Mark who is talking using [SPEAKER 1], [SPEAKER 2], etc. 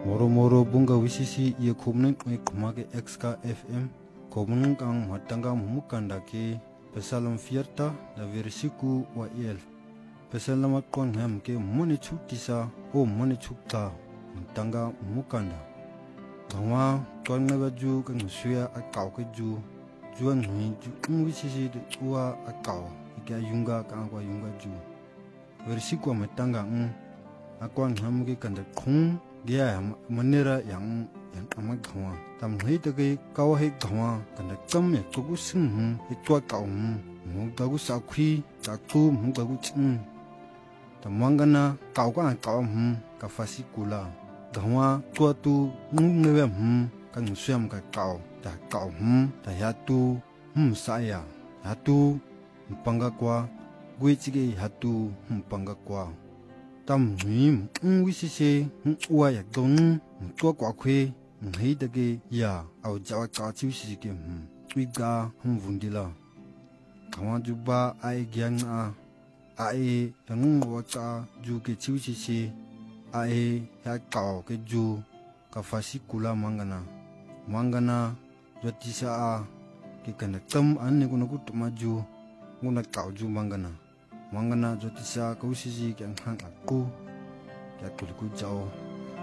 [SPEAKER 1] Moro bunga wisisi ia kubneng kumake XK FM kubneng kang matanga mumukanda ke pesalam fierta da versiku wa el pesalam kon ham ke moni chutisa o moni chukta matanga mumukanda kawa kon ngaju kang suya akau ke juan hui ju wisisi de ua akau ika yunga kang wa yunga ju versiku matanga akwan ham ke kanda khung dia manera yang amat gawa tam hei tage kaw hei gawa kana cham me ku sing itwa kaw mu dagu sakhi takku mu dagu ching tamangana kaw ka fasikula gawa tua tu ngwe kan syam ka kaw ta ta yatu saya yatu panga kwa guichige hatu panga kwa tam nim wisise wa ya don to kwa kwe hei dage ya au jawa ka chi si ke wiga vundila kawa juba ai gyang ai yang wa ka ju ke chi si ai ya ka ke ju ka fasikula mangana jotisa ke kana tam an ne kuno kutumaju nguna ka ju mangana jotisa kausisi kyang hang aku ya kuliku jauh